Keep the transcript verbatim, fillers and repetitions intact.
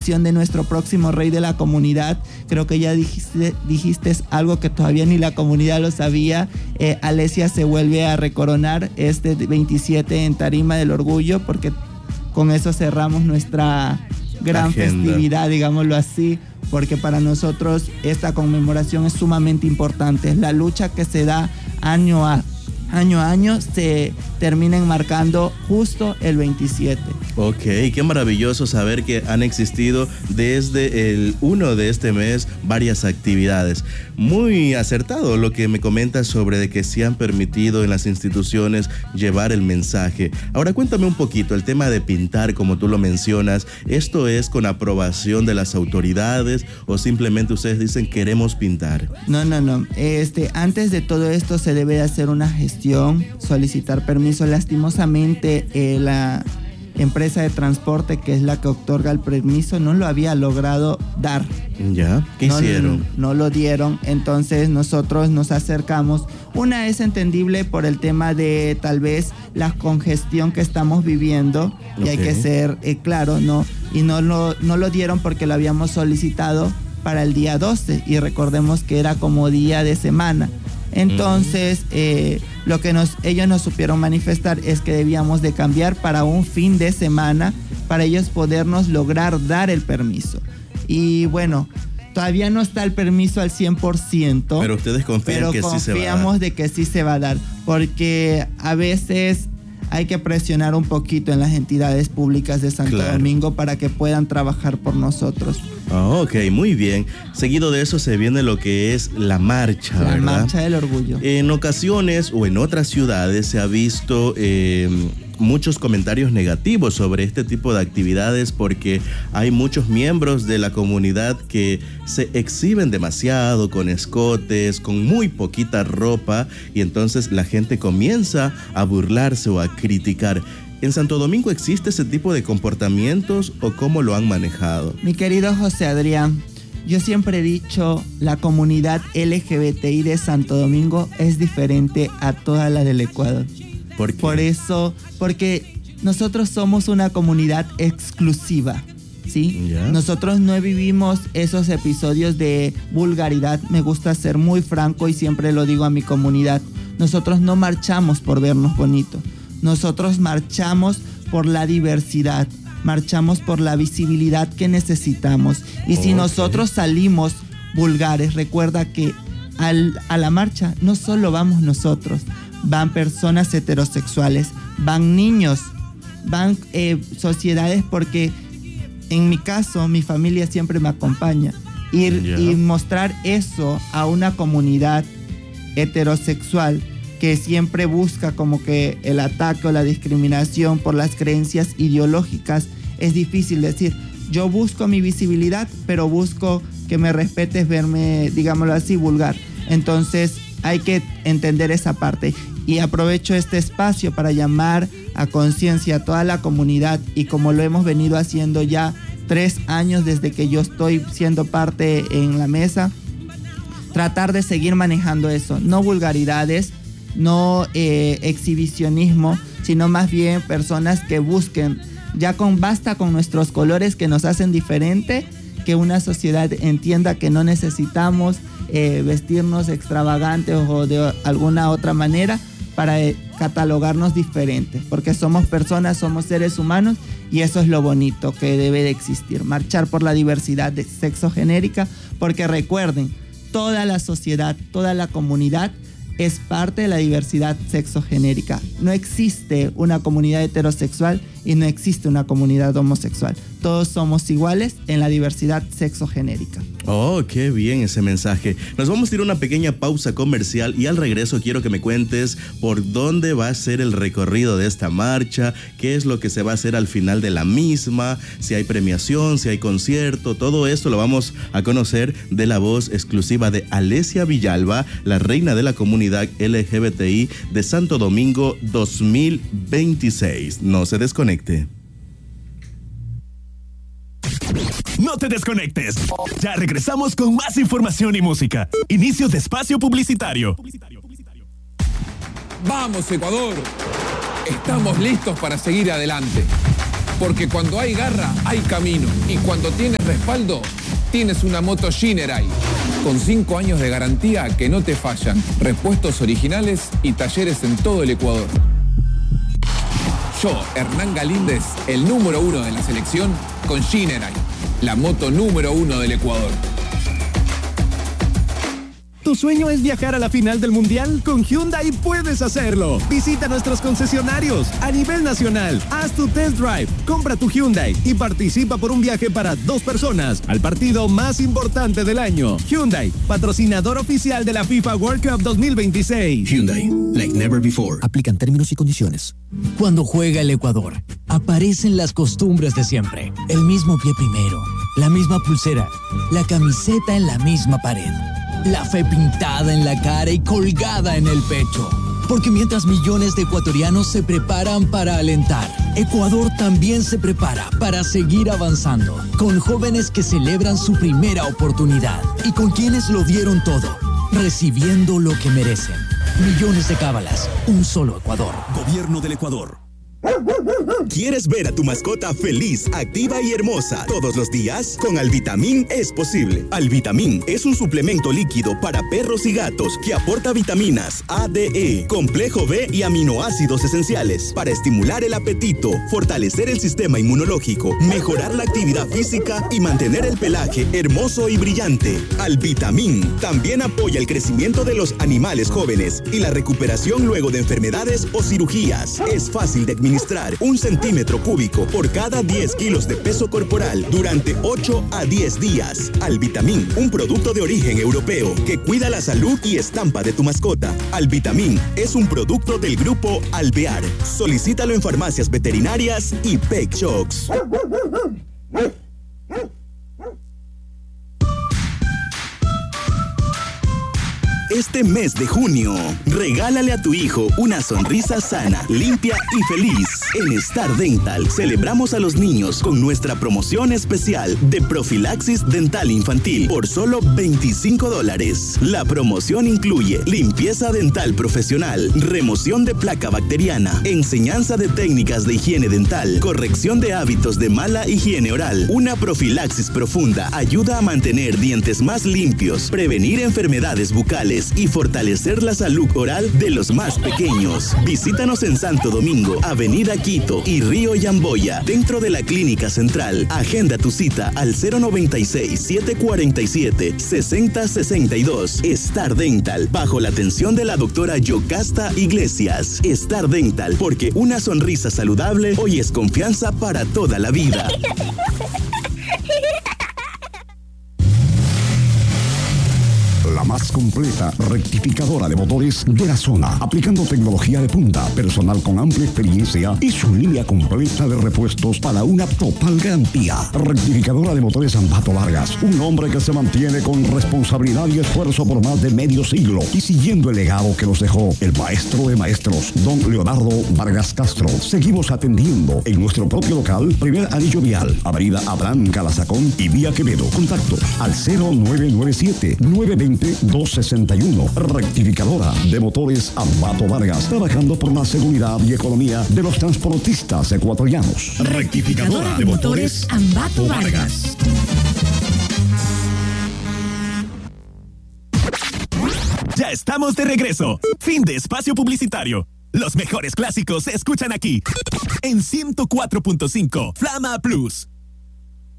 elección de nuestro próximo rey de la comunidad. Creo que ya dijiste, dijiste algo que todavía ni la comunidad lo sabía. Eh, Alesia se vuelve a recoronar este veintisiete en Tarima del Orgullo, porque con eso cerramos nuestra gran Agenda. festividad, digámoslo así, porque para nosotros esta conmemoración es sumamente importante. La lucha que se da año a año a año se termina enmarcando justo el veintisiete. Ok, qué maravilloso saber que han existido desde el uno de este mes varias actividades. Muy acertado lo que me comentas sobre de que se han permitido en las instituciones llevar el mensaje. Ahora cuéntame un poquito el tema de pintar, como tú lo mencionas. ¿Esto es con aprobación de las autoridades o simplemente ustedes dicen queremos pintar? No, no, no. Este, antes de todo esto se debe hacer una gestión, solicitar permiso. Lastimosamente, eh, la empresa de transporte, que es la que otorga el permiso, no lo había logrado dar. ¿Ya? ¿Qué no, hicieron? No, no lo dieron, entonces nosotros nos acercamos. Una es entendible por el tema de tal vez la congestión que estamos viviendo, y okay. hay que ser eh, claro, ¿no? Y no lo, no lo dieron porque lo habíamos solicitado para el día doce, y recordemos que era como día de semana. Entonces, eh, lo que nos, ellos nos supieron manifestar es que debíamos de cambiar para un fin de semana para ellos podernos lograr dar el permiso. Y bueno, todavía no está el permiso al cien por ciento. Pero ustedes confían pero que sí se va a dar. confiamos de que sí se va a dar, porque a veces hay que presionar un poquito en las entidades públicas de Santo claro. Domingo para que puedan trabajar por nosotros. Oh, ok, muy bien. Seguido de eso se viene lo que es la marcha, La ¿verdad? marcha del orgullo. En ocasiones o en otras ciudades se ha visto eh, muchos comentarios negativos sobre este tipo de actividades, porque hay muchos miembros de la comunidad que se exhiben demasiado con escotes, con muy poquita ropa, y entonces la gente comienza a burlarse o a criticar. ¿En Santo Domingo existe ese tipo de comportamientos o cómo lo han manejado? Mi querido José Adrián, yo siempre he dicho, la comunidad L G B T I de Santo Domingo es diferente a toda la del Ecuador. ¿Por qué? Por eso, porque nosotros somos una comunidad exclusiva, ¿sí? ¿Ya? Nosotros no vivimos esos episodios de vulgaridad. Me gusta ser muy franco y siempre lo digo a mi comunidad. Nosotros no marchamos por vernos bonitos. Nosotros marchamos por la diversidad, marchamos por la visibilidad que necesitamos. Y si okay. nosotros salimos vulgares, recuerda que al, a la marcha no solo vamos nosotros, van personas heterosexuales, van niños, van eh, sociedades, porque en mi caso, mi familia siempre me acompaña. Ir, yeah. Y mostrar eso a una comunidad heterosexual que siempre busca como que el ataque o la discriminación por las creencias ideológicas, es difícil decir, yo busco mi visibilidad, pero busco que me respetes verme, digámoslo así, vulgar. Entonces hay que entender esa parte. Y aprovecho este espacio para llamar a conciencia a toda la comunidad, y como lo hemos venido haciendo ya tres años desde que yo estoy siendo parte en la mesa, tratar de seguir manejando eso, no vulgaridades, no eh, exhibicionismo, sino más bien personas que busquen, ya con basta con nuestros colores que nos hacen diferente, que una sociedad entienda que no necesitamos eh, vestirnos extravagantes o de alguna otra manera para eh, catalogarnos diferentes, porque somos personas, somos seres humanos, y eso es lo bonito que debe de existir, marchar por la diversidad de sexo genérica, porque recuerden, toda la sociedad, toda la comunidad es parte de la diversidad sexogenérica. No existe una comunidad heterosexual y no existe una comunidad homosexual. Todos somos iguales en la diversidad sexogenérica. Oh, qué bien ese mensaje. Nos vamos a ir a una pequeña pausa comercial y al regreso quiero que me cuentes por dónde va a ser el recorrido de esta marcha, qué es lo que se va a hacer al final de la misma, si hay premiación, si hay concierto, todo esto lo vamos a conocer de la voz exclusiva de Alesia Villalba, la reina de la comunidad L G B T I de Santo Domingo dos mil veintiséis. No se desconecte. No te desconectes. Ya regresamos con más información y música. Inicio de espacio publicitario. Vamos, Ecuador. Estamos listos para seguir adelante. Porque cuando hay garra, hay camino. Y cuando tienes respaldo, tienes una moto Shinerai. Con cinco años de garantía que no te fallan. Repuestos originales y talleres en todo el Ecuador. Yo, Hernán Galíndez, el número uno de la selección, con Shinerai, la moto número uno del Ecuador. ¿Tu sueño es viajar a la final del Mundial? Con Hyundai puedes hacerlo. Visita nuestros concesionarios a nivel nacional. Haz tu test drive, compra tu Hyundai y participa por un viaje para dos personas al partido más importante del año. Hyundai, patrocinador oficial de la FIFA World Cup dos mil veintiséis. Hyundai, like never before. Aplican términos y condiciones. Cuando juega el Ecuador, aparecen las costumbres de siempre. El mismo pie primero, la misma pulsera, la camiseta en la misma pared. La fe pintada en la cara y colgada en el pecho. Porque mientras millones de ecuatorianos se preparan para alentar, Ecuador también se prepara para seguir avanzando. Con jóvenes que celebran su primera oportunidad y con quienes lo dieron todo, recibiendo lo que merecen. Millones de cábalas, un solo Ecuador. Gobierno del Ecuador. ¿Quieres ver a tu mascota feliz, activa y hermosa todos los días? Con Alvitamin es posible. Alvitamin es un suplemento líquido para perros y gatos que aporta vitaminas A, D, E, complejo B y aminoácidos esenciales para estimular el apetito, fortalecer el sistema inmunológico, mejorar la actividad física y mantener el pelaje hermoso y brillante. Alvitamin también apoya el crecimiento de los animales jóvenes y la recuperación luego de enfermedades o cirugías. Es fácil de administrar. Un centímetro cúbico por cada diez kilos de peso corporal durante ocho a diez días. Alvitamin, un producto de origen europeo que cuida la salud y estampa de tu mascota. Alvitamin es un producto del grupo Alvear. Solicítalo en farmacias veterinarias y Pet Shops. Este mes de junio, regálale a tu hijo una sonrisa sana, limpia y feliz. En Star Dental celebramos a los niños con nuestra promoción especial de profilaxis dental infantil por solo veinticinco dólares. La promoción incluye limpieza dental profesional, remoción de placa bacteriana, enseñanza de técnicas de higiene dental, corrección de hábitos de mala higiene oral. Una profilaxis profunda ayuda a mantener dientes más limpios, prevenir enfermedades bucales y fortalecer la salud oral de los más pequeños. Visítanos en Santo Domingo, Avenida Quito y Río Yamboya, dentro de la Clínica Central. Agenda tu cita al cero noventa y seis, setecientos cuarenta y siete, sesenta sesenta y dos. Star Dental, bajo la atención de la doctora Yocasta Iglesias. Star Dental, porque una sonrisa saludable hoy es confianza para toda la vida. La más completa rectificadora de motores de la zona, aplicando tecnología de punta, personal con amplia experiencia y su línea completa de repuestos para una total garantía. Rectificadora de motores Ambato Vargas, un hombre que se mantiene con responsabilidad y esfuerzo por más de medio siglo y siguiendo el legado que nos dejó el maestro de maestros, don Leonardo Vargas Castro. Seguimos atendiendo en nuestro propio local, primer anillo vial, avenida Abraham Calazacón y vía Quevedo. Contactos al cero nueve nueve siete, nueve dos cero, dos seis uno. Rectificadora de motores Ambato Vargas, trabajando por la seguridad y economía de los transportistas ecuatorianos. Rectificadora de motores Ambato Vargas. Ya estamos de regreso. Fin de espacio publicitario. Los mejores clásicos se escuchan aquí. En ciento cuatro punto cinco Flama Plus.